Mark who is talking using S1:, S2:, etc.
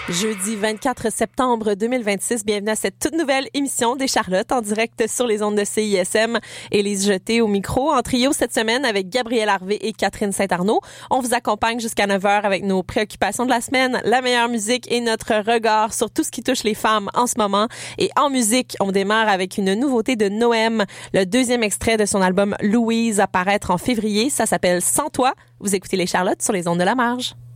S1: Jeudi 24 septembre 2026, bienvenue à cette toute nouvelle émission des Charlottes en direct sur les ondes de CISM. Élise Jeté au micro, en trio cette semaine avec Gabrielle Harvey et Catherine Saint-Arnaud. On vous accompagne jusqu'à 9h avec nos préoccupations de la semaine, la meilleure musique et notre regard sur tout ce qui touche les femmes en ce moment. Et en musique, on démarre avec une nouveauté de Noem, le deuxième extrait de son album Louise à paraître en février. Ça s'appelle Sans toi. Vous écoutez les Charlottes sur les ondes de la Marge.